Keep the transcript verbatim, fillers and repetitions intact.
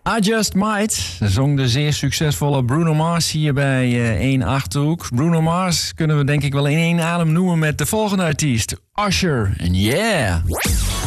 I Just Might zong de zeer succesvolle Bruno Mars hier bij uh, één Achterhoek. Bruno Mars kunnen we denk ik wel in één adem noemen met de volgende artiest, Usher. En yeah!